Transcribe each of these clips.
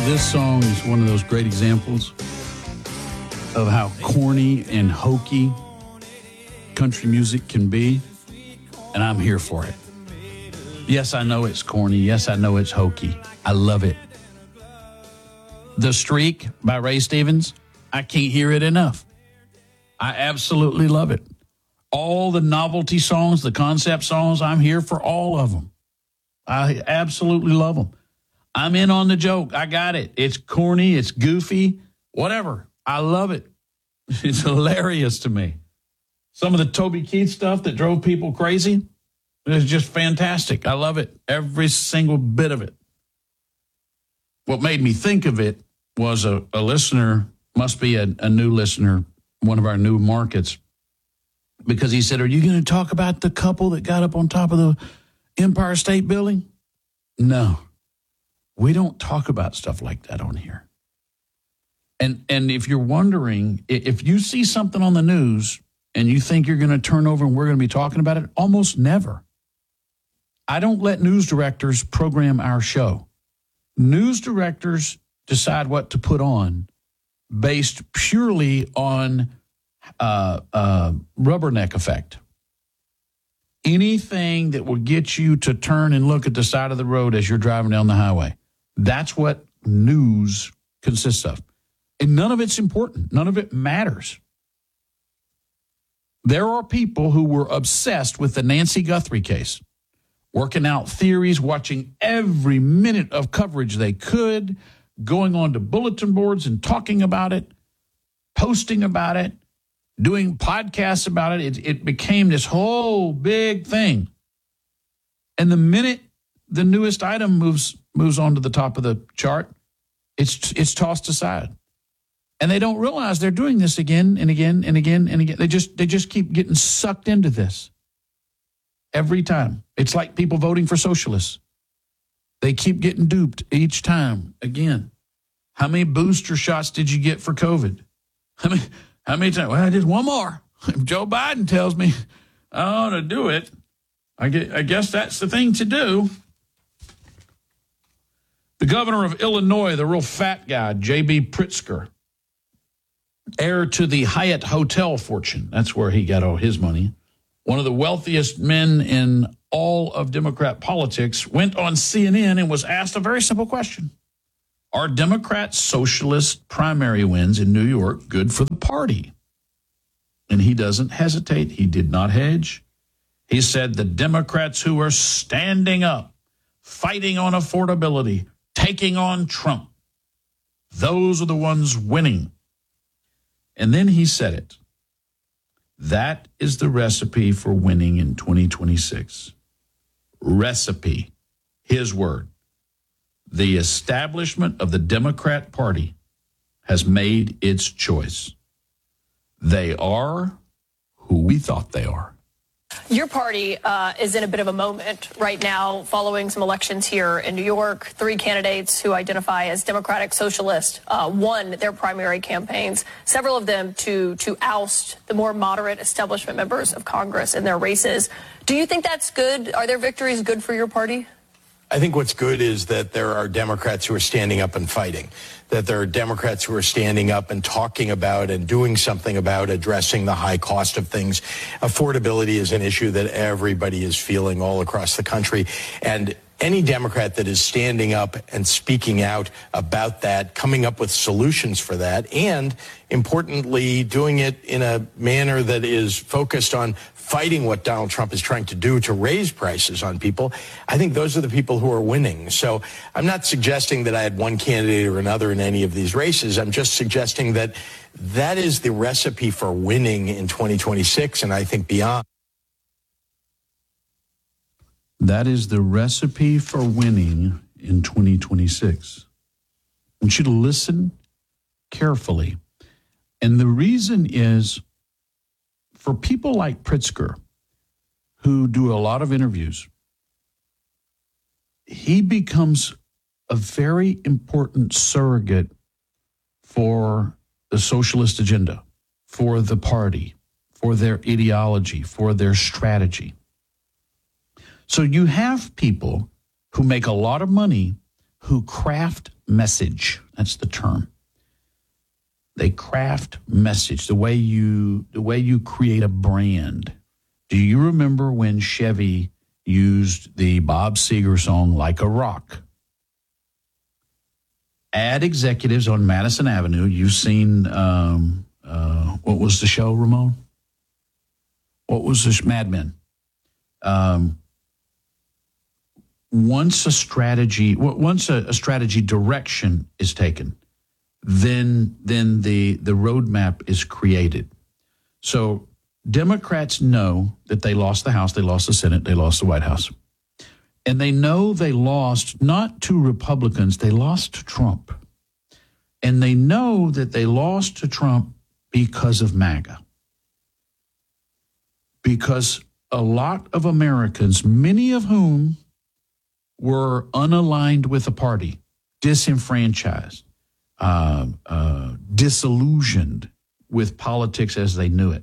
this song is one of those great examples of how corny and hokey country music can be, and I'm here for it. Yes, I know it's corny. Yes, I know it's hokey. I love it. The Streak by Ray Stevens, I can't hear it enough. I absolutely love it. All the novelty songs, the concept songs, I'm here for all of them. I absolutely love them. I'm in on the joke. I got it. It's corny. It's goofy. Whatever. I love it. It's hilarious to me. Some of the Toby Keith stuff that drove people crazy is just fantastic. I love it. Every single bit of it. What made me think of it was a listener, must be a new listener, one of our new markets, because he said, "Are you going to talk about the couple that got up on top of the Empire State Building?" No. We don't talk about stuff like that on here. And if you're wondering, if you see something on the news and you think you're going to turn over and we're going to be talking about it, almost never. I don't let news directors program our show. News directors decide what to put on based purely on rubberneck effect. Anything that will get you to turn and look at the side of the road as you're driving down the highway. That's what news consists of. And none of it's important. None of it matters. There are people who were obsessed with the Nancy Guthrie case, working out theories, watching every minute of coverage they could, going on to bulletin boards and talking about it, posting about it, doing podcasts about it. It became this whole big thing. And the minute the newest item moves on to the top of the chart, it's tossed aside. And they don't realize they're doing this again and again and again and again. They just keep getting sucked into this every time. It's like people voting for socialists. They keep getting duped each time again. How many booster shots did you get for COVID? How many times? Well, just one more. If Joe Biden tells me I ought to do it, I guess that's the thing to do. The governor of Illinois, the real fat guy, J.B. Pritzker, heir to the Hyatt Hotel fortune. That's where he got all his money. One of the wealthiest men in all of Democrat politics went on CNN and was asked a very simple question. Are Democrat socialist primary wins in New York good for the party? And he doesn't hesitate. He did not hedge. He said the Democrats who are standing up, fighting on affordability, taking on Trump, those are the ones winning. And then he said it. That is the recipe for winning in 2026. Recipe, his word. The establishment of the Democrat Party has made its choice. They are who we thought they are. Your party is in a bit of a moment right now following some elections here in New York. 3 candidates who identify as Democratic Socialist won their primary campaigns, several of them to oust the more moderate establishment members of Congress in their races. Do you think that's good? Are their victories good for your party? I think what's good is that there are Democrats who are standing up and fighting, that there are Democrats who are standing up and talking about and doing something about addressing the high cost of things. Affordability is an issue that everybody is feeling all across the country. And any Democrat that is standing up and speaking out about that, coming up with solutions for that, and importantly, doing it in a manner that is focused on fighting what Donald Trump is trying to do to raise prices on people, I think those are the people who are winning. So I'm not suggesting that I had one candidate or another in any of these races. I'm just suggesting that that is the recipe for winning in 2026 and I think beyond. That is the recipe for winning in 2026. I want you to listen carefully. And the reason is, for people like Pritzker, who do a lot of interviews, he becomes a very important surrogate for the socialist agenda, for the party, for their ideology, for their strategy. So you have people who make a lot of money who craft message. That's the term. They craft message, the way you create a brand. Do you remember when Chevy used the Bob Seger song Like a Rock? Ad executives on Madison Avenue, you've seen, what was the show, Ramon? What was this, Mad Men? Once a strategy direction is taken, then the roadmap is created. So Democrats know that they lost the House, they lost the Senate, they lost the White House. And they know they lost not to Republicans, they lost to Trump. And they know that they lost to Trump because of MAGA. Because a lot of Americans, many of whom were unaligned with the party, disenfranchised, disillusioned with politics as they knew it.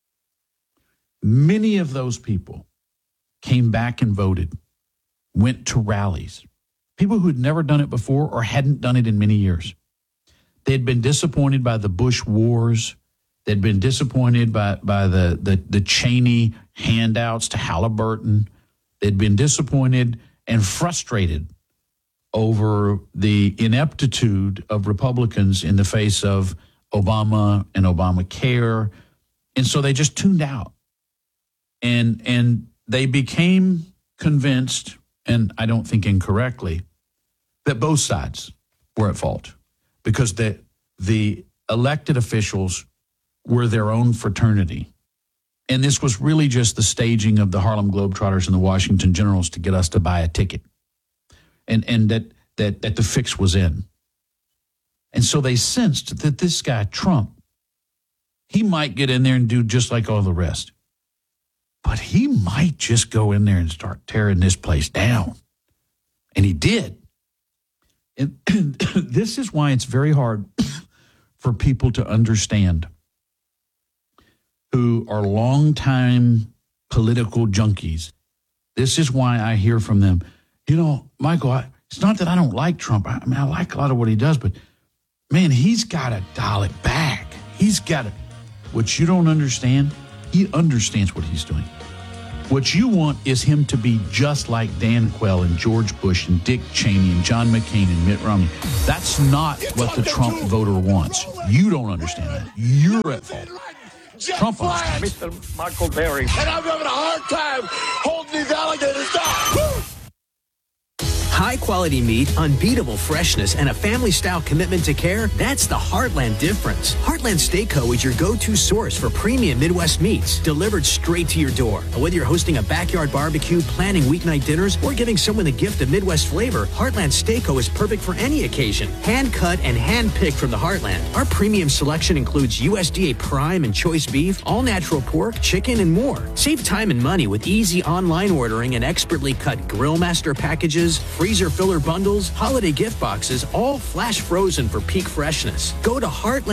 Many of those people came back and voted, went to rallies. People who had never done it before or hadn't done it in many years. They'd been disappointed by the Bush wars. They'd been disappointed by the Cheney handouts to Halliburton. They'd been disappointed and frustrated over the ineptitude of Republicans in the face of Obama and Obamacare. And so they just tuned out. And they became convinced, and I don't think incorrectly, that both sides were at fault because the elected officials were their own fraternity. And this was really just the staging of the Harlem Globetrotters and the Washington Generals to get us to buy a ticket. And that the fix was in. And so they sensed that this guy, Trump, he might get in there and do just like all the rest. But he might just go in there and start tearing this place down. And he did. And this is why it's very hard for people to understand who are longtime political junkies. This is why I hear from them, you know, Michael, it's not that I don't like Trump. I mean, I like a lot of what he does, but man, he's got to dial it back. He's got to. What you don't understand, he understands what he's doing. What you want is him to be just like Dan Quayle and George Bush and Dick Cheney and John McCain and Mitt Romney. That's not what the Trump voter wants. You don't understand that. You're at fault. Trump understands. Mr. Michael Berry. And I'm having a hard time holding these alligators down. High-quality meat, unbeatable freshness, and a family-style commitment to care, that's the Heartland difference. Heartland Steak Co. is your go-to source for premium Midwest meats, delivered straight to your door. And whether you're hosting a backyard barbecue, planning weeknight dinners, or giving someone the gift of Midwest flavor, Heartland Steak Co. is perfect for any occasion. Hand-cut and hand-picked from the Heartland. Our premium selection includes USDA prime and choice beef, all-natural pork, chicken, and more. Save time and money with easy online ordering and expertly cut Grill Master packages, freezer filler bundles, holiday gift boxes, all flash frozen for peak freshness. Go to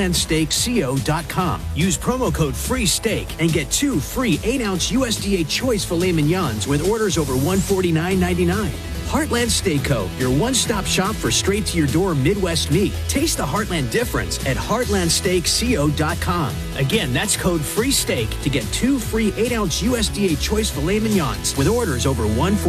heartlandsteakco.com. Use promo code FREESTEAK and get 2 free 8-ounce USDA choice filet mignons with orders over $149.99. Heartland Steak Co., your one-stop shop for straight-to-your-door Midwest meat. Taste the Heartland difference at heartlandsteakco.com. Again, that's code FREESTEAK to get 2 free 8-ounce USDA choice filet mignons with orders over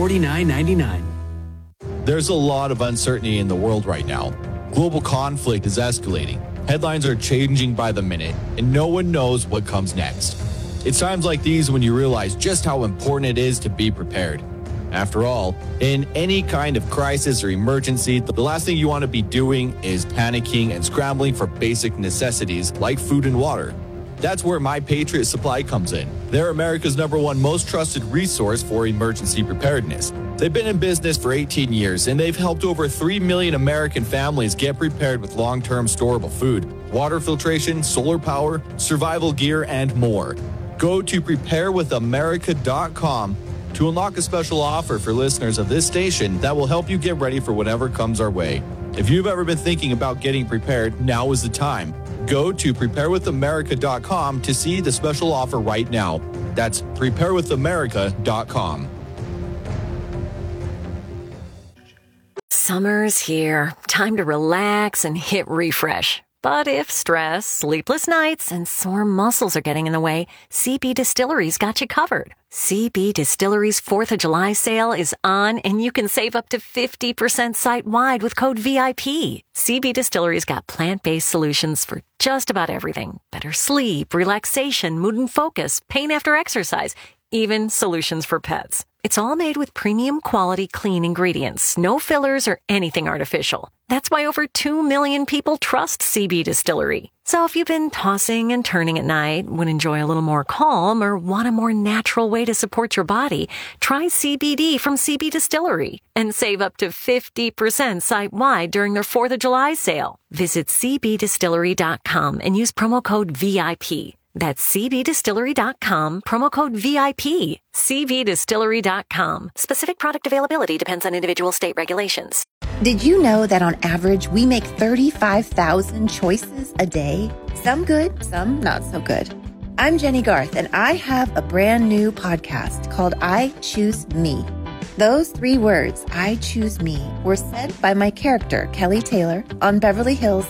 $149.99. There's a lot of uncertainty in the world right now. Global conflict is escalating. Headlines are changing by the minute, and no one knows what comes next. It's times like these when you realize just how important it is to be prepared. After all, in any kind of crisis or emergency, the last thing you want to be doing is panicking and scrambling for basic necessities like food and water. That's where My Patriot Supply comes in. They're America's #1 most trusted resource for emergency preparedness. They've been in business for 18 years, and they've helped over 3 million American families get prepared with long-term storable food, water filtration, solar power, survival gear, and more. Go to preparewithamerica.com to unlock a special offer for listeners of this station that will help you get ready for whatever comes our way. If you've ever been thinking about getting prepared, now is the time. Go to preparewithamerica.com to see the special offer right now. That's preparewithamerica.com. Summer's here. Time to relax and hit refresh. But if stress, sleepless nights, and sore muscles are getting in the way, CB Distillery's got you covered. CB Distillery's 4th of July sale is on, and you can save up to 50% site-wide with code VIP. CB Distillery's got plant-based solutions for just about everything. Better sleep, relaxation, mood and focus, pain after exercise, even solutions for pets. It's all made with premium quality clean ingredients, no fillers or anything artificial. That's why over 2 million people trust CB Distillery. So if you've been tossing and turning at night, would enjoy a little more calm, or want a more natural way to support your body, try CBD from CB Distillery and save up to 50% site-wide during their 4th of July sale. Visit cbdistillery.com and use promo code VIP. That's cbdistillery.com, promo code VIP. cbdistillery.com. Specific product availability depends on individual state regulations. Did you know that on average, we make 35,000 choices a day? Some good, some not so good. I'm Jenny Garth, and I have a brand new podcast called I Choose Me. Those 3 words, I choose me, were said by my character, Kelly Taylor, on Beverly Hills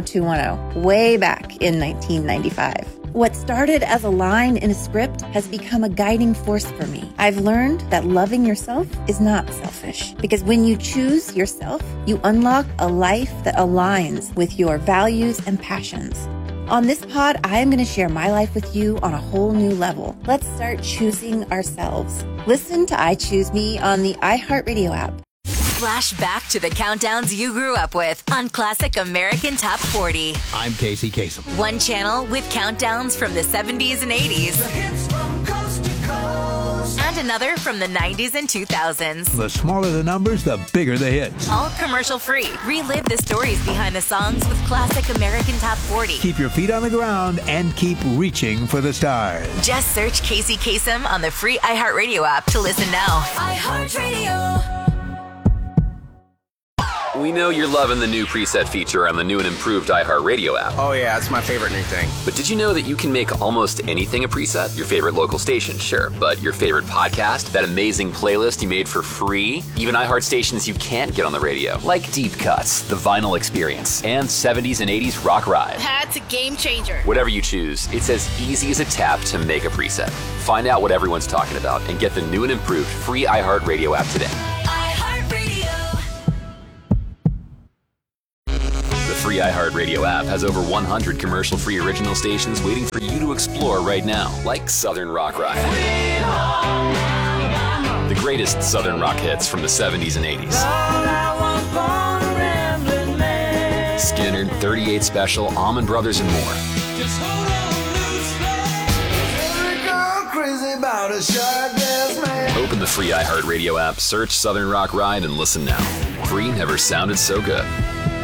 90210, way back in 1995. What started as a line in a script has become a guiding force for me. I've learned that loving yourself is not selfish, because when you choose yourself, you unlock a life that aligns with your values and passions. On this pod, I am going to share my life with you on a whole new level. Let's start choosing ourselves. Listen to I Choose Me on the iHeartRadio app. Flash back to the countdowns you grew up with on Classic American Top 40. I'm Casey Kasem. One channel with countdowns from the 70s and 80s. The hits from coast to coast. And another from the 90s and 2000s. The smaller the numbers, the bigger the hits. All commercial free. Relive the stories behind the songs with Classic American Top 40. Keep your feet on the ground and keep reaching for the stars. Just search Casey Kasem on the free iHeartRadio app to listen now. iHeartRadio. We know you're loving the new preset feature on the new and improved iHeartRadio app. Oh yeah, it's my favorite new thing. But did you know that you can make almost anything a preset? Your favorite local station, sure. But your favorite podcast? That amazing playlist you made for free? Even iHeart stations you can't get on the radio. Like Deep Cuts, The Vinyl Experience, and 70s and 80s Rock Ride. That's a game changer. Whatever you choose, it's as easy as a tap to make a preset. Find out what everyone's talking about and get the new and improved free iHeartRadio app today. The free iHeartRadio app has over 100 commercial-free original stations waiting for you to explore right now, like Southern Rock Ride. The greatest Southern rock hits from the 70s and 80s. Skinner, 38 Special, Allman Brothers, and more. Open the free iHeartRadio app, search Southern Rock Ride, and listen now. Free never sounded so good.